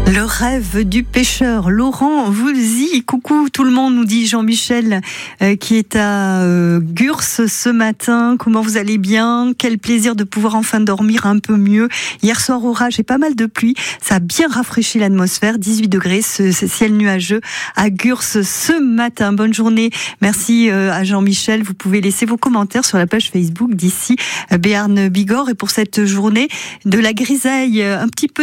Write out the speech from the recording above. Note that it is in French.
Le rêve du pêcheur, Laurent Voulzy. Coucou tout le monde, nous dit Jean-Michel qui est à Gurs ce matin. Comment vous allez bien? Quel plaisir de pouvoir enfin dormir un peu mieux. Hier soir, orage et pas mal de pluie. Ça a bien rafraîchi l'atmosphère. 18 degrés, ce ciel nuageux à Gurs ce matin. Bonne journée. Merci à Jean-Michel. Vous pouvez laisser vos commentaires sur la page Facebook d'ici Béarn Bigorre. Et pour cette journée de la grisaille, un petit peu